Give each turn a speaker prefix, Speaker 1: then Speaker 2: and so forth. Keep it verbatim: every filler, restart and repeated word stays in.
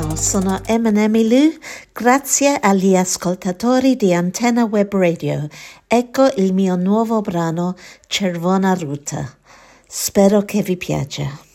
Speaker 1: Buongiorno, sono Emanuele Lu, grazie agli ascoltatori di Antenna Web Radio. Ecco il mio nuovo brano Cervona Ruta. Spero che vi piaccia.